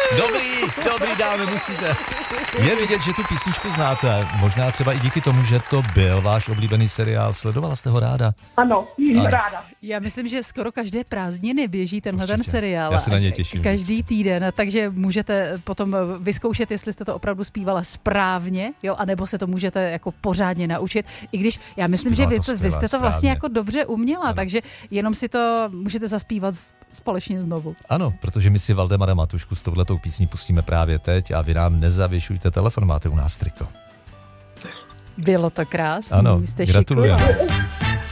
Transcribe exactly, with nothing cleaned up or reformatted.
Dobrý, dobrý dámy, musíte. Je vidět, že tu písničku znáte. Možná třeba i díky tomu, že to byl váš oblíbený seriál. Sledovala jste ho ráda? Ano, ano. ráda. Já myslím, že skoro každé prázdniny běží tenhle ten seriál. Já se na ně těším. Každý týden, takže můžete potom vyzkoušet, jestli jste to opravdu zpívala správně, jo, anebo se to můžete jako pořádně naučit. I když já myslím, Zpívala že vy, to to, vy jste to správně. vlastně jako dobře uměla, Ano. takže jenom si to můžete zaspívat společně znovu. Ano, protože my si Valdemara Matušku s touhletou písní pustíme právě teď a vy nám nezavěšujte telefon, máte u nás triko. Bylo to krásné, Ano, jste gratulujeme. šikovná.